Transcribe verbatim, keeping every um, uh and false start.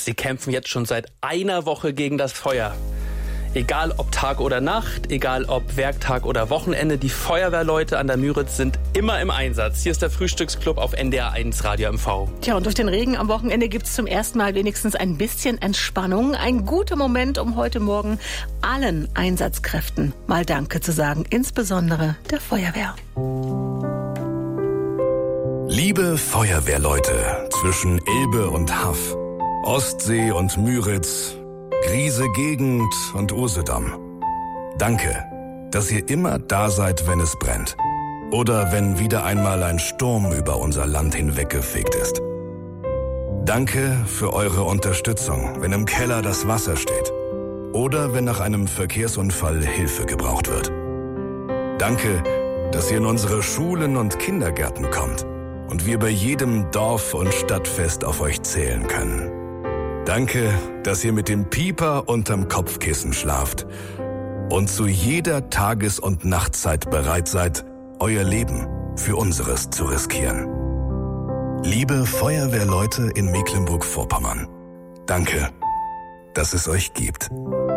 Sie kämpfen jetzt schon seit einer Woche gegen das Feuer. Egal ob Tag oder Nacht, egal ob Werktag oder Wochenende, die Feuerwehrleute an der Müritz sind immer im Einsatz. Hier ist der Frühstücksclub auf N D R eins Radio M V. Tja, und durch den Regen am Wochenende gibt es zum ersten Mal wenigstens ein bisschen Entspannung. Ein guter Moment, um heute Morgen allen Einsatzkräften mal Danke zu sagen, insbesondere der Feuerwehr. Liebe Feuerwehrleute zwischen Elbe und Haff, Ostsee und Müritz, Griese Gegend und Usedom. Danke, dass ihr immer da seid, wenn es brennt. Oder wenn wieder einmal ein Sturm über unser Land hinweggefegt ist. Danke für eure Unterstützung, wenn im Keller das Wasser steht. Oder wenn nach einem Verkehrsunfall Hilfe gebraucht wird. Danke, dass ihr in unsere Schulen und Kindergärten kommt und wir bei jedem Dorf- und Stadtfest auf euch zählen können. Danke, dass ihr mit dem Pieper unterm Kopfkissen schlaft und zu jeder Tages- und Nachtzeit bereit seid, euer Leben für unseres zu riskieren. Liebe Feuerwehrleute in Mecklenburg-Vorpommern, danke, dass es euch gibt.